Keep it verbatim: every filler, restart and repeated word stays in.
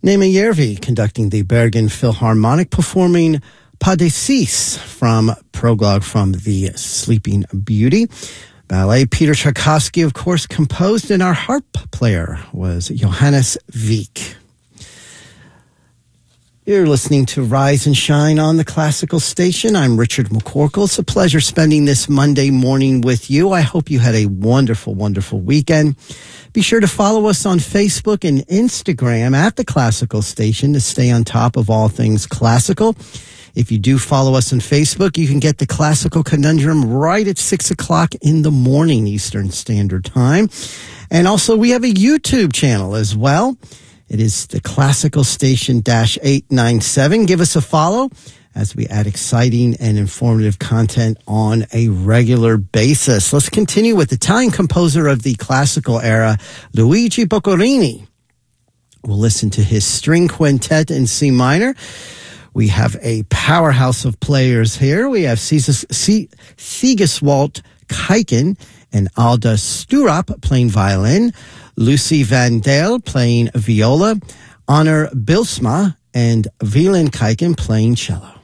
Nema Järvi conducting the Bergen Philharmonic, performing Pas de Six from Prologue from The Sleeping Beauty. Ballet, Peter Tchaikovsky, of course, composed, and our harp player was Johannes Wieck. You're listening to Rise and Shine on the Classical Station. I'm Richard McCorkle. It's a pleasure spending this Monday morning with you. I hope you had a wonderful, wonderful weekend. Be sure to follow us on Facebook and Instagram at the Classical Station to stay on top of all things classical. If you do follow us on Facebook, you can get the Classical Conundrum right at six o'clock in the morning Eastern Standard Time. And also, we have a YouTube channel as well. It is the Classical Station eight ninety-seven. Give us a follow as we add exciting and informative content on a regular basis. Let's continue with the Italian composer of the classical era, Luigi Boccherini. We'll listen to his string quintet in C minor. We have a powerhouse of players here. We have Sigiswald Kaiken and Alda Sturop playing violin, Lucy Van Dale playing viola, Honor Bilsma and Wieland Kaiken playing cello.